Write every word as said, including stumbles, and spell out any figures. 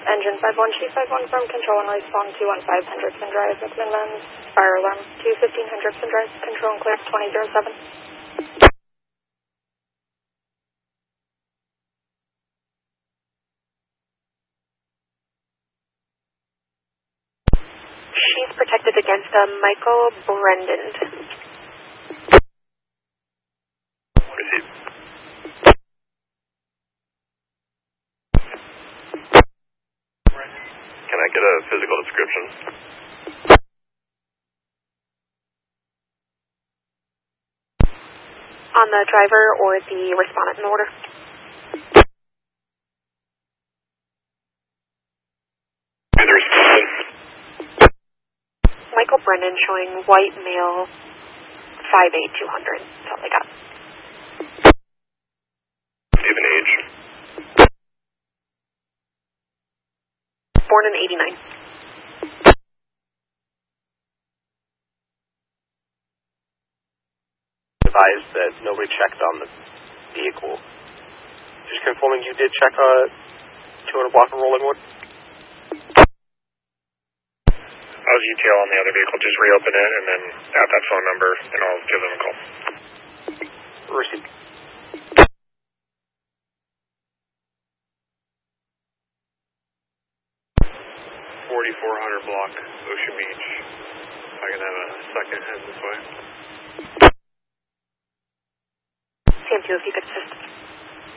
Engine five one, Chief five one from control and respawn two one five Hendrickson Drive, McMillan's fire alarm two fifteen Hendrickson Drive, control and clear twenty oh seven. She's protected against uh, Michael Brendan. Receive. Can I get a physical description? On the driver or the respondent in order? Be the respondent. Michael Brendan showing white male five eight two hundred. That's all I got. Given age. Born in eighty-nine. Advised that nobody checked on the vehicle. Just confirming you did check uh, two hundred block of Rolling Wood? I'll detail on the other vehicle, just reopen it and then add that phone number and I'll give them a call. Received. forty-four hundred block, Ocean Beach. If I can have a second head this way. Sam two, if you could assist.